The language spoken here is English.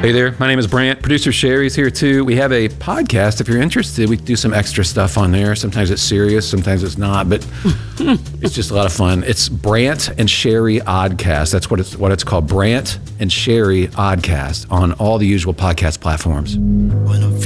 Hey there, my name is Brant. Producer Sherry's here too. We have a podcast. If you're interested, we do some extra stuff on there. Sometimes it's serious, sometimes it's not, but it's just a lot of fun. It's Brant and Sherry Oddcast. That's what it's called, Brant and Sherry Oddcast, on all the usual podcast platforms.